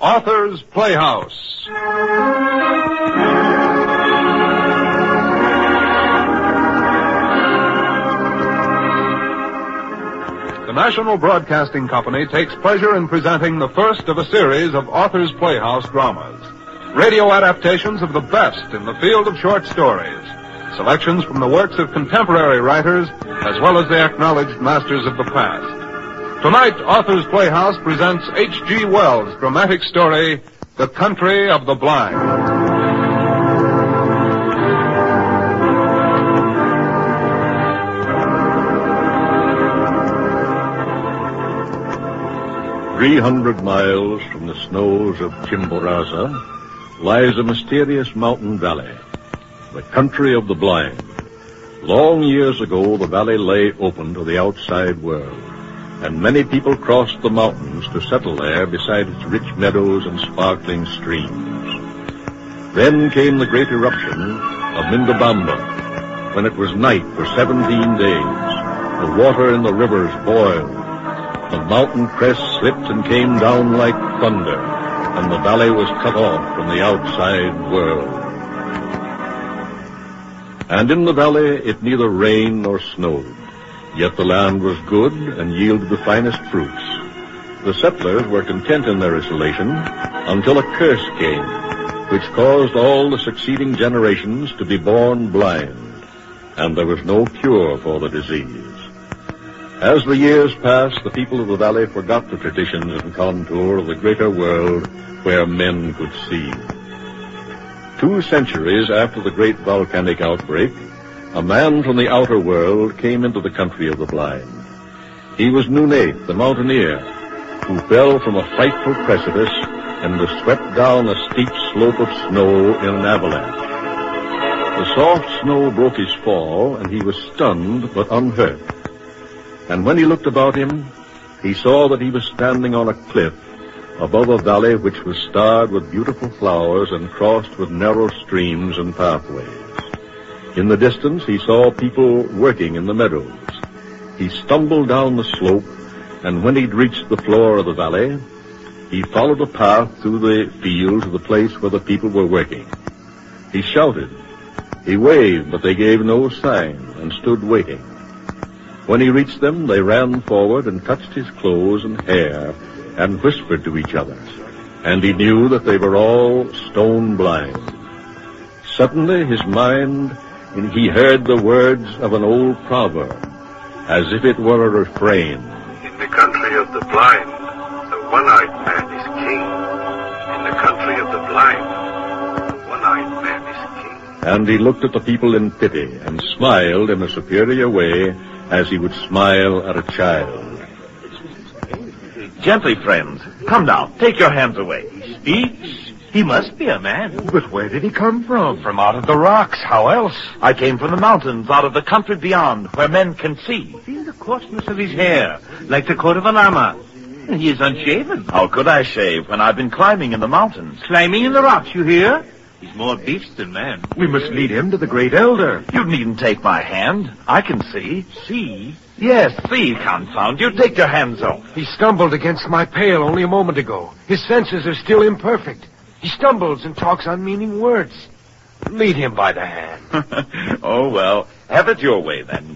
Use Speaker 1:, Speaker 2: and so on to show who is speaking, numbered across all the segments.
Speaker 1: Author's Playhouse. The National Broadcasting Company takes pleasure in presenting the first of a series of Author's Playhouse dramas. Radio adaptations of the best in the field of short stories. Selections from the works of contemporary writers, as well as the acknowledged masters of the past. Tonight, Author's Playhouse presents H.G. Wells' dramatic story, The Country of the Blind.
Speaker 2: 300 miles from the snows of Chimborazo lies a mysterious mountain valley, the country of the blind. Long years ago, the valley lay open to the outside world, and many people crossed the mountains to settle there beside its rich meadows and sparkling streams. Then came the great eruption of Mindabamba, when it was night for 17 days. The water in the rivers boiled. The mountain crest slipped and came down like thunder, and the valley was cut off from the outside world. And in the valley it neither rained nor snowed, yet the land was good and yielded the finest fruits. The settlers were content in their isolation until a curse came, which caused all the succeeding generations to be born blind, and there was no cure for the disease. As the years passed, the people of the valley forgot the traditions and contour of the greater world where men could see. 2 centuries after the great volcanic outbreak, a man from the outer world came into the country of the blind. He was Nunez, the mountaineer, who fell from a frightful precipice and was swept down a steep slope of snow in an avalanche. The soft snow broke his fall, and he was stunned but unhurt. And when he looked about him, he saw that he was standing on a cliff above a valley which was starred with beautiful flowers and crossed with narrow streams and pathways. In the distance, he saw people working in the meadows. He stumbled down the slope, and when he'd reached the floor of the valley, he followed a path through the field to the place where the people were working. He shouted. He waved, but they gave no sign and stood waiting. When he reached them, they ran forward and touched his clothes and hair and whispered to each other, and he knew that they were all stone blind. Suddenly, his mind, he heard the words of an old proverb, as if it were a refrain.
Speaker 3: In the country of the blind, the one-eyed man is king. In the country of the blind, the one-eyed man is king.
Speaker 2: And he looked at the people in pity and smiled in a superior way, as he would smile at a child.
Speaker 4: Gently, friends. Come now, take your hands away.
Speaker 5: He speaks. He must be a man.
Speaker 6: But where did he come from?
Speaker 5: From out of the rocks. How else?
Speaker 4: I came from the mountains, out of the country beyond, where men can see.
Speaker 5: Feel the coarseness of his hair, like the coat of a llama. And he is unshaven.
Speaker 4: How could I shave when I've been climbing in the mountains?
Speaker 5: Climbing in the rocks, you hear? He's more beast than man.
Speaker 6: We must lead him to the great elder.
Speaker 4: You needn't take my hand. I can see.
Speaker 5: See?
Speaker 4: Yes, see, confound you. Take your hands off.
Speaker 6: He stumbled against my pail only a moment ago. His senses are still imperfect. He stumbles and talks unmeaning words. Lead him by the hand.
Speaker 4: Oh, well, have it your way, then.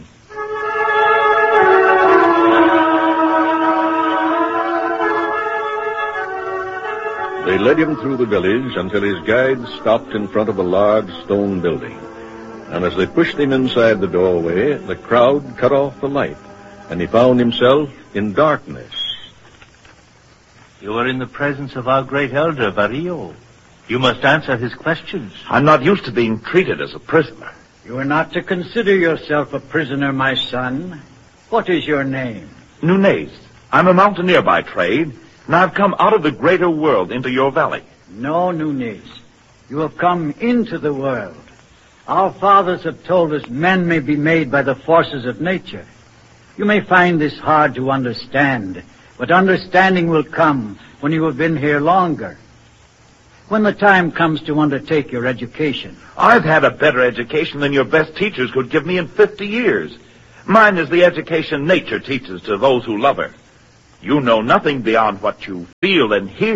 Speaker 2: They led him through the village until his guide stopped in front of a large stone building. And as they pushed him inside the doorway, the crowd cut off the light, and he found himself in darkness.
Speaker 5: You are in the presence of our great elder, Barrio. You must answer his questions.
Speaker 4: I'm not used to being treated as a prisoner.
Speaker 7: You are not to consider yourself a prisoner, my son. What is your name?
Speaker 4: Nunez. I'm a mountaineer by trade, and I've come out of the greater world into your valley.
Speaker 7: No, Nunez. You have come into the world. Our fathers have told us men may be made by the forces of nature. You may find this hard to understand, but understanding will come when you have been here longer. When the time comes to undertake your education.
Speaker 4: I've had a better education than your best teachers could give me in 50 years. Mine is the education nature teaches to those who love her. You know nothing beyond what you feel and hear.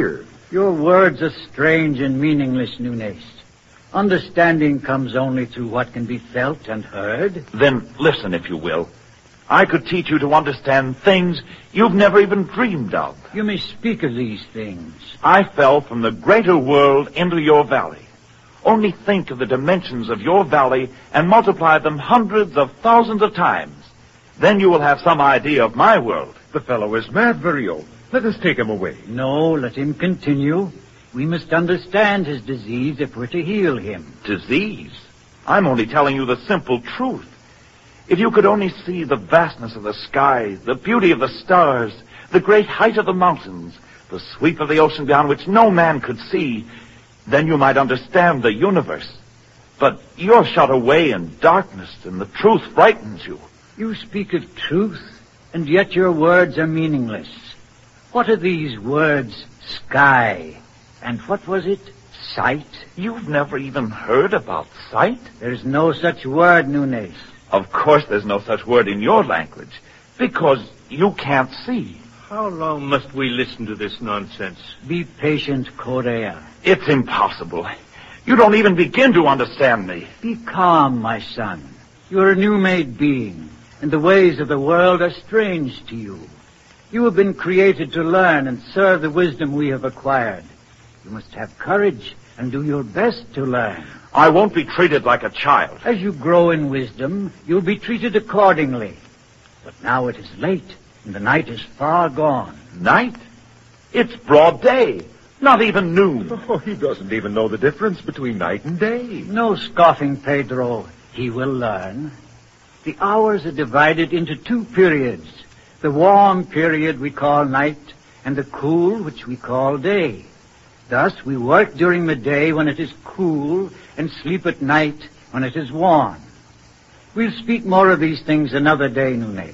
Speaker 7: Your words are strange and meaningless, Nunez. Understanding comes only through what can be felt and heard.
Speaker 4: Then listen, if you will. I could teach you to understand things you've never even dreamed of.
Speaker 7: You may speak of these things.
Speaker 4: I fell from the greater world into your valley. Only think of the dimensions of your valley and multiply them hundreds of thousands of times. Then you will have some idea of my world.
Speaker 6: The fellow is mad, Varillo. Let us take him away.
Speaker 7: No, let him continue. We must understand his disease if we're to heal him.
Speaker 4: Disease? I'm only telling you the simple truth. If you could only see the vastness of the sky, the beauty of the stars, the great height of the mountains, the sweep of the ocean beyond which no man could see, then you might understand the universe. But you're shut away in darkness, and the truth frightens you.
Speaker 7: You speak of truth, and yet your words are meaningless. What are these words, sky? And what was it, sight?
Speaker 4: You've never even heard about sight?
Speaker 7: There's no such word, Nunez.
Speaker 4: Of course there's no such word in your language, because you can't see.
Speaker 5: How long must we listen to this nonsense?
Speaker 7: Be patient, Correa.
Speaker 4: It's impossible. You don't even begin to understand me.
Speaker 7: Be calm, my son. You're a new-made being, and the ways of the world are strange to you. You have been created to learn and serve the wisdom we have acquired. You must have courage and do your best to learn.
Speaker 4: I won't be treated like a child.
Speaker 7: As you grow in wisdom, you'll be treated accordingly. But now it is late, and the night is far gone.
Speaker 4: Night? It's broad day. Not even noon.
Speaker 6: Oh, he doesn't even know the difference between night and day.
Speaker 7: No scoffing, Pedro. He will learn. The hours are divided into two periods. The warm period we call night, and the cool, which we call day. Thus, we work during the day when it is cool, and sleep at night when it is warm. We'll speak more of these things another day, Nunez.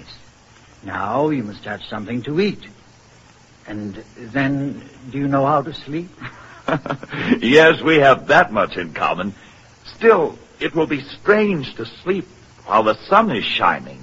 Speaker 7: Now, you must have something to eat. And then, do you know how to sleep?
Speaker 4: Yes, we have that much in common. Still, it will be strange to sleep while the sun is shining.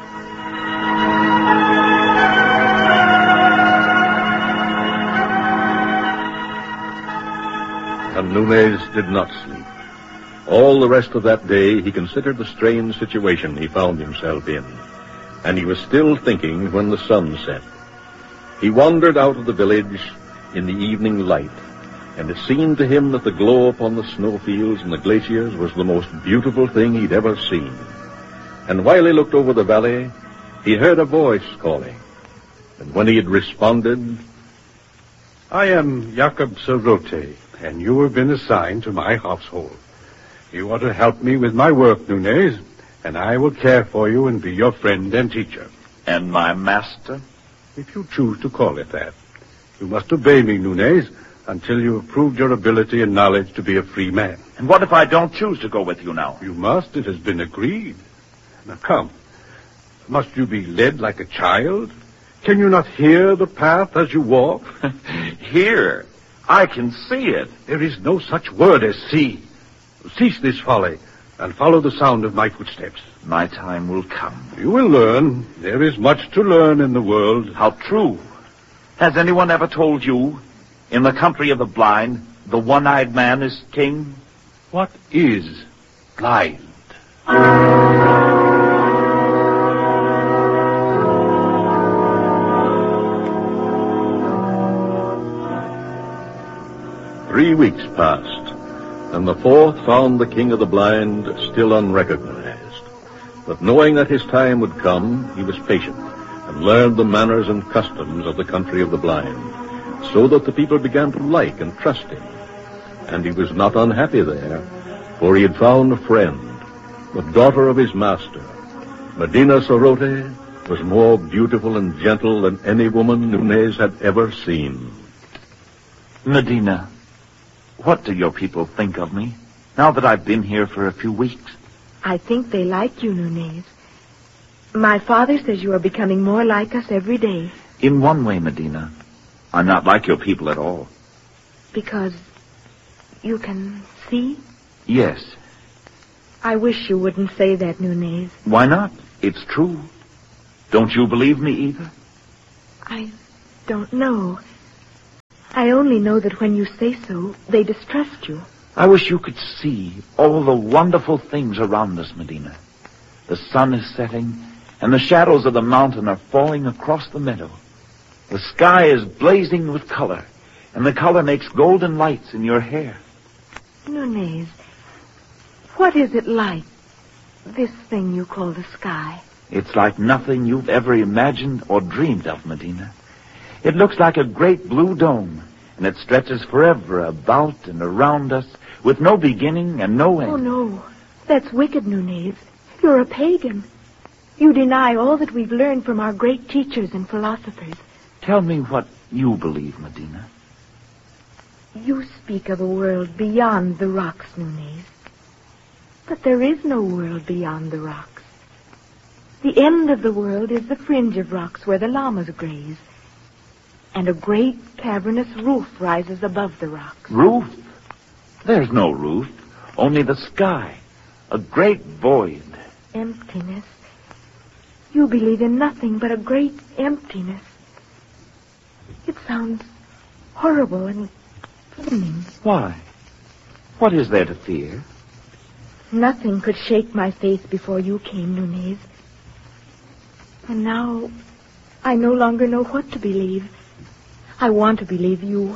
Speaker 2: And Nunez did not sleep. All the rest of that day he considered the strange situation he found himself in. And he was still thinking when the sun set. He wandered out of the village in the evening light, and it seemed to him that the glow upon the snowfields and the glaciers was the most beautiful thing he'd ever seen. And while he looked over the valley, he heard a voice calling. And when he had responded,
Speaker 8: I am Jacob Sorote, and you have been assigned to my household. You are to help me with my work, Nunez, and I will care for you and be your friend and teacher.
Speaker 4: And my master?
Speaker 8: If you choose to call it that. You must obey me, Nunez, until you have proved your ability and knowledge to be a free man.
Speaker 4: And what if I don't choose to go with you now?
Speaker 8: You must. It has been agreed. Now come. Must you be led like a child? Can you not hear the path as you walk?
Speaker 4: Hear? I can see it.
Speaker 8: There is no such word as see. Cease this folly and follow the sound of my footsteps.
Speaker 4: My time will come.
Speaker 8: You will learn. There is much to learn in the world.
Speaker 4: How true. Has anyone ever told you, in the country of the blind, the one-eyed man is king?
Speaker 8: What is blind?
Speaker 2: 3 weeks passed, and the fourth found the king of the blind still unrecognized. But knowing that his time would come, he was patient and learned the manners and customs of the country of the blind, so that the people began to like and trust him. And he was not unhappy there, for he had found a friend, the daughter of his master. Medina Sorote was more beautiful and gentle than any woman Nunez had ever seen.
Speaker 4: Medina, what do your people think of me, now that I've been here for a few weeks?
Speaker 9: I think they like you, Nunez. My father says you are becoming more like us every day.
Speaker 4: In one way, Medina, I'm not like your people at all.
Speaker 9: Because you can see?
Speaker 4: Yes.
Speaker 9: I wish you wouldn't say that, Nunez.
Speaker 4: Why not? It's true. Don't you believe me either?
Speaker 9: I don't know. I only know that when you say so, they distrust you.
Speaker 4: I wish you could see all the wonderful things around us, Medina. The sun is setting, and the shadows of the mountain are falling across the meadow. The sky is blazing with color, and the color makes golden lights in your hair.
Speaker 9: Nunez, what is it like, this thing you call the sky?
Speaker 4: It's like nothing you've ever imagined or dreamed of, Medina. It looks like a great blue dome, and it stretches forever about and around us with no beginning and no end.
Speaker 9: Oh, no. That's wicked, Nunez. You're a pagan. You deny all that we've learned from our great teachers and philosophers.
Speaker 4: Tell me what you believe, Medina.
Speaker 9: You speak of a world beyond the rocks, Nunez. But there is no world beyond the rocks. The end of the world is the fringe of rocks where the llamas graze. And a great cavernous roof rises above the rocks.
Speaker 4: Roof? There's no roof, only the sky. A great void.
Speaker 9: Emptiness. You believe in nothing but a great emptiness. It sounds horrible and frightening.
Speaker 4: Why? What is there to fear?
Speaker 9: Nothing could shake my faith before you came, Nunez. And now, I no longer know what to believe. I want to believe you.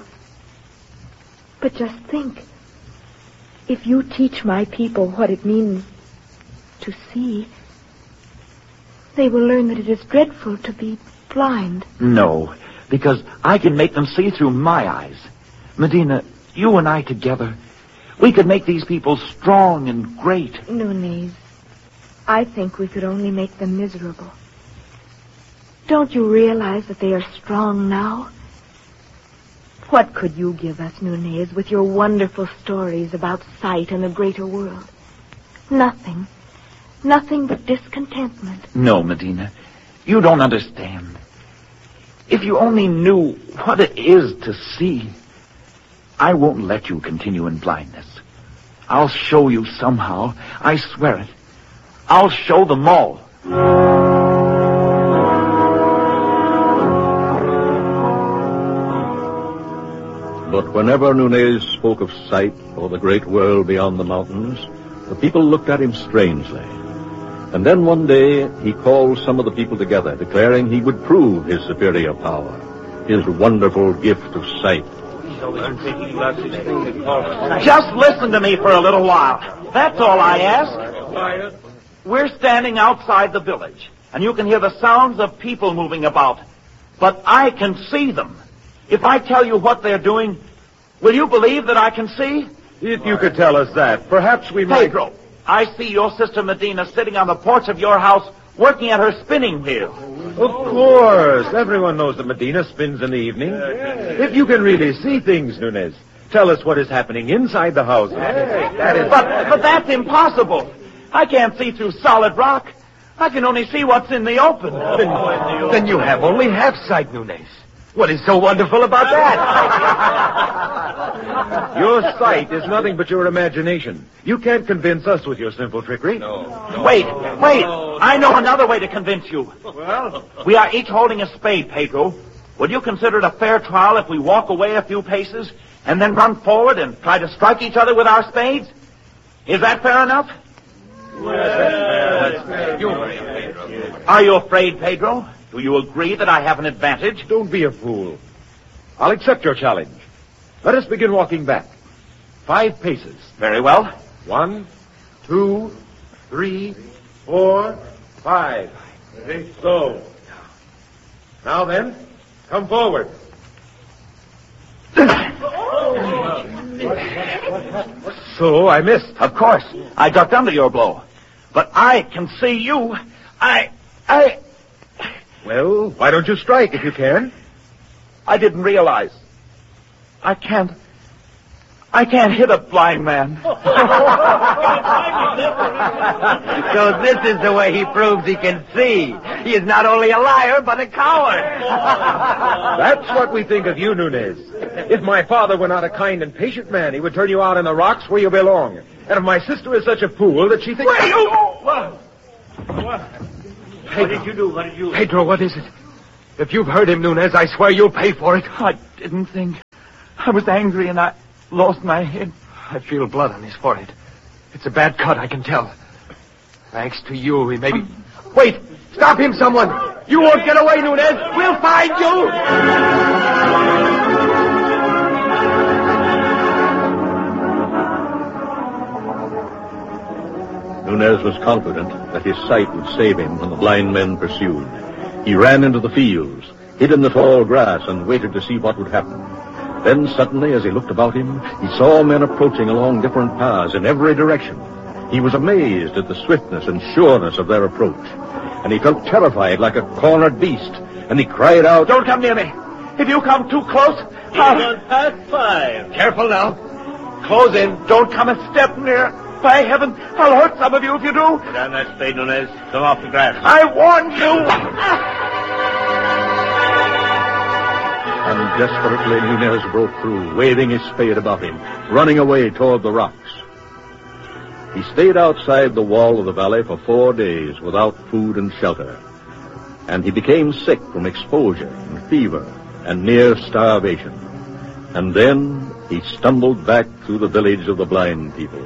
Speaker 9: But just think, if you teach my people what it means to see, they will learn that it is dreadful to be blind.
Speaker 4: No, because I can make them see through my eyes. Medina, you and I together, we could make these people strong and great.
Speaker 9: Nunez, I think we could only make them miserable. Don't you realize that they are strong now? What could you give us, Nunez, with your wonderful stories about sight and the greater world? Nothing. Nothing but discontentment.
Speaker 4: No, Medina, you don't understand. If you only knew what it is to see, I won't let you continue in blindness. I'll show you somehow. I swear it. I'll show them all.
Speaker 2: But whenever Nunez spoke of sight or the great world beyond the mountains, the people looked at him strangely. And then one day he called some of the people together, declaring he would prove his superior power, his wonderful gift of sight.
Speaker 4: Just listen to me for a little while. That's all I ask. We're standing outside the village, and you can hear the sounds of people moving about. But I can see them. If I tell you what they're doing, will you believe that I can see?
Speaker 6: If you could tell us that, perhaps we might...
Speaker 4: Pedro, I see your sister Medina sitting on the porch of your house working at her spinning wheel.
Speaker 6: Of course. Everyone knows that Medina spins in the evening. If you can really see things, Nunez, tell us what is happening inside the house.
Speaker 4: But that's impossible. I can't see through solid rock. I can only see what's in the open.
Speaker 6: Then you have only half sight, Nunez. What is so wonderful about that? Your sight is nothing but your imagination. You can't convince us with your simple trickery.
Speaker 4: Wait. I know another way to convince you. Well? We are each holding a spade, Pedro. Would you consider it a fair trial if we walk away a few paces and then run forward and try to strike each other with our spades? Is that fair enough? Are you afraid, Pedro? Do you agree that I have an advantage?
Speaker 6: Don't be a fool. I'll accept your challenge. Let us begin walking back. 5 paces.
Speaker 4: Very well.
Speaker 6: 1, 2, 3, 4, 5. So. Now then, come forward. So I missed.
Speaker 4: Of course. I ducked under your blow. But I can see you.
Speaker 6: Well, why don't you strike if you can?
Speaker 4: I didn't realize. I can't hit a blind man.
Speaker 10: So this is the way he proves he can see. He is not only a liar, but a coward.
Speaker 6: That's what we think of you, Nunez. If my father were not a kind and patient man, he would turn you out in the rocks where you belong. And if my sister is such a fool that she thinks...
Speaker 10: Wait!
Speaker 6: What?
Speaker 10: What did you do?
Speaker 6: Pedro, what is it? If you've heard him, Nunez, I swear you'll pay for it.
Speaker 4: I didn't think. I was angry and I lost my head.
Speaker 6: I feel blood on his forehead. It's a bad cut, I can tell. Thanks to you, he may be... Wait! Stop him, someone! You won't get away, Nunez! We'll find you!
Speaker 2: Nunez was confident that his sight would save him when the blind men pursued. He ran into the fields, hid in the tall grass, and waited to see what would happen. Then suddenly, as he looked about him, he saw men approaching along different paths in every direction. He was amazed at the swiftness and sureness of their approach, and he felt terrified like a cornered beast, and he cried out,
Speaker 4: "Don't come near me! If you come too close,
Speaker 5: I'll... past 5.
Speaker 6: Careful now. Close in.
Speaker 4: Don't come a step near. By heaven, I'll hurt some of you if you do.
Speaker 5: Put down that spade, Nunez. Come off the grass.
Speaker 4: I warned you!
Speaker 2: And desperately Nunez broke through, waving his spade about him, running away toward the rocks. He stayed outside the wall of the valley for 4 days without food and shelter, and he became sick from exposure and fever and near starvation. And then he stumbled back through the village of the blind people.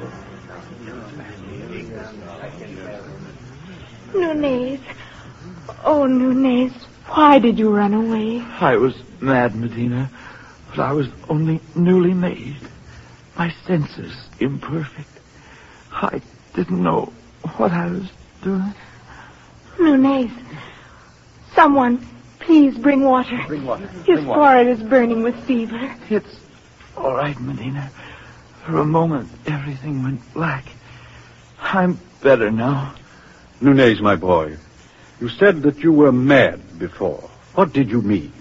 Speaker 9: Nunez. Oh, Nunez, why did you run away?
Speaker 4: I was mad, Medina, but I was only newly made. My senses imperfect. I didn't know what I was doing.
Speaker 9: Nunez, someone, please bring water.
Speaker 6: Bring water.
Speaker 9: His forehead is burning with fever.
Speaker 4: It's all right, Medina. For a moment, everything went black. I'm better now.
Speaker 8: Nunez, my boy, you said that you were mad before. What did you mean?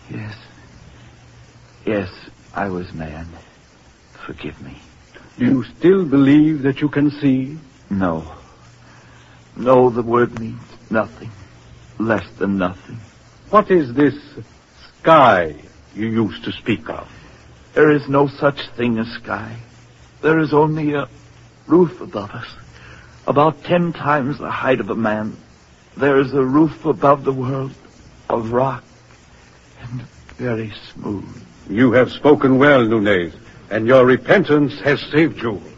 Speaker 4: Yes, I was mad. Forgive me.
Speaker 8: Do you still believe that you can see?
Speaker 4: No. No, the word means nothing. Less than nothing.
Speaker 8: What is this sky you used to speak of?
Speaker 4: There is no such thing as sky. There is only a roof above us. About 10 times the height of a man. There is a roof above the world of rock and very smooth.
Speaker 8: You have spoken well, Nunez, and your repentance has saved you.